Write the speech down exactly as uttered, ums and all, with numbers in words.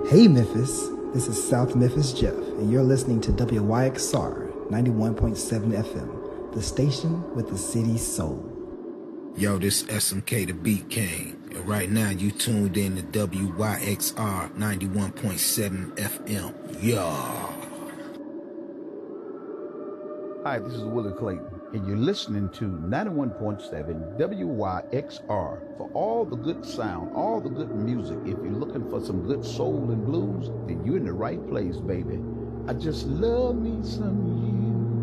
Hey Memphis, this is South Memphis Jeff, and you're listening to W Y X R ninety-one point seven F M, the station with the city's soul. Yo, this S M K the Beat King, and right now you tuned in to W Y X R ninety-one point seven F M. Yeah. Hi, this is Willie Clayton, and you're listening to ninety-one point seven W Y X R. For all the good sound, all the good music, if you're looking for some good soul and blues, then you're in the right place, baby. I just love me some you.